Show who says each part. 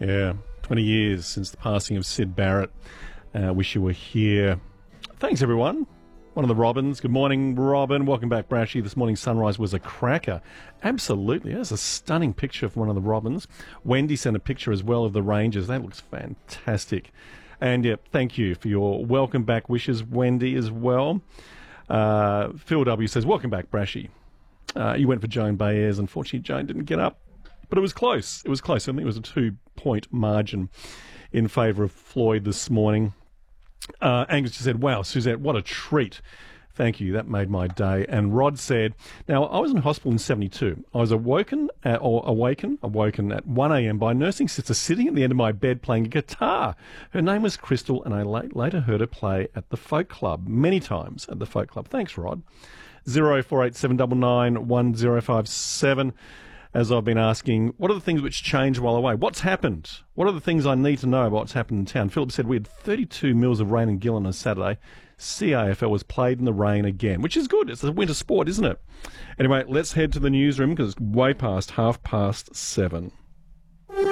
Speaker 1: Yeah, 20 years since the passing of Sid Barrett. Wish you were here. Thanks, everyone. One of the Robins. Good morning, Robin. Welcome back, Brashy. This morning's sunrise was a cracker. Absolutely. That's a stunning picture from one of the Robins. Wendy sent a picture as well of the Rangers. That looks fantastic. And, yeah, thank you for your welcome back wishes, Wendy, as well. Phil W. says, welcome back, Brashy. You went for Joan Baez. Unfortunately, Joan didn't get up. But it was close. It was close. I think it was a 2-point margin in favour of Floyd this morning. Angus just said, wow, Suzette, what a treat. Thank you. That made my day. And Rod said, now, I was in hospital in 72. I was awoken at 1 a.m. by a nursing sister sitting at the end of my bed playing a guitar. Her name was Crystal, and I later heard her play at the Folk Club, many times at the Folk Club. Thanks, Rod. 048799 1057. As I've been asking, what are the things which changed while away? What's happened? What are the things I need to know about what's happened in town? Philip said we had 32 mils of rain in Gillen on Saturday. CAFL was played in the rain again, which is good. It's a winter sport, isn't it? Anyway, let's head to the newsroom because it's way past 7:30.